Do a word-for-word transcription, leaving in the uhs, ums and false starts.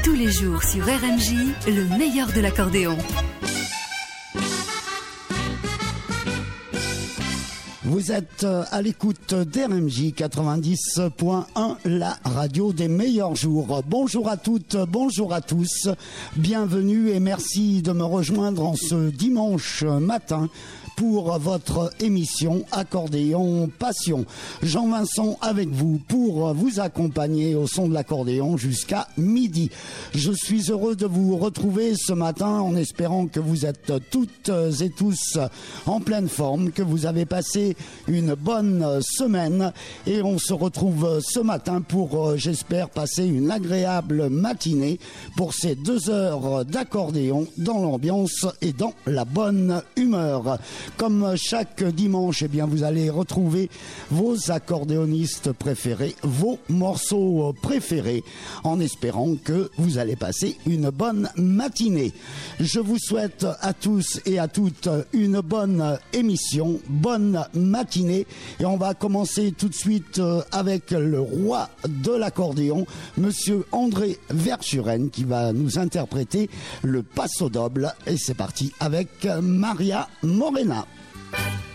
Tous les jours sur R M J, le meilleur de l'accordéon. Vous êtes à l'écoute d'R M J quatre-vingt-dix point un, la radio des meilleurs jours. Bonjour à toutes, bonjour à tous. Bienvenue et merci de me rejoindre en ce dimanche matin pour votre émission Accordéon Passion. Jean-Vincent avec vous pour vous accompagner au son de l'accordéon jusqu'à midi. Je suis heureux de vous retrouver ce matin en espérant que vous êtes toutes et tous en pleine forme, que vous avez passé une bonne semaine et on se retrouve ce matin pour, j'espère, passer une agréable matinée pour ces deux heures d'accordéon dans l'ambiance et dans la bonne humeur. Comme chaque dimanche, eh bien, vous allez retrouver vos accordéonistes préférés, vos morceaux préférés, en espérant que vous allez passer une bonne matinée. Je vous souhaite à tous et à toutes une bonne émission, bonne matinée, et on va commencer tout de suite avec le roi de l'accordéon, Monsieur André Verschuren, qui va nous interpréter le Paso Doble. Et c'est parti avec Maria Morena.